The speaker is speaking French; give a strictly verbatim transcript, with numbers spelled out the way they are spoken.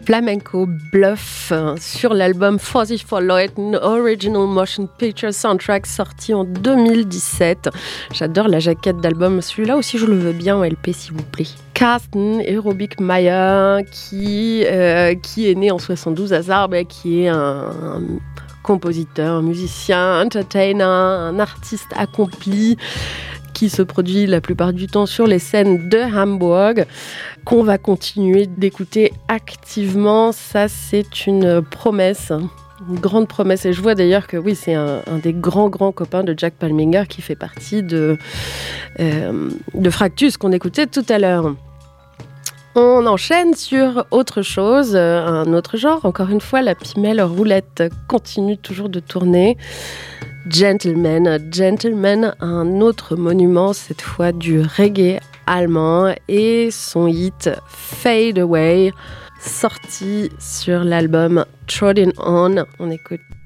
Flamenco Bluff sur l'album Vorsicht vor Leuten Original Motion Picture Soundtrack sorti en deux mille dix-sept. J'adore la jaquette d'album, celui-là aussi je le veux bien en L P s'il vous plaît. Carsten Aerobic Meyer qui, euh, qui est né en soixante-douze à Saarbrück, qui est un, un compositeur, un musicien, entertainer, un artiste accompli qui se produit la plupart du temps sur les scènes de Hambourg, qu'on va continuer d'écouter activement. Ça, c'est une promesse, une grande promesse. Et je vois d'ailleurs que oui, c'est un, un des grands, grands copains de Jack Palminger qui fait partie de, euh, de Fractus qu'on écoutait tout à l'heure. On enchaîne sur autre chose, un autre genre. Encore une fois, la pimelle roulette continue toujours de tourner. Gentleman, Gentleman, un autre monument, cette fois du reggae allemand, et son hit Fade Away, sorti sur l'album Trodden On. On écoute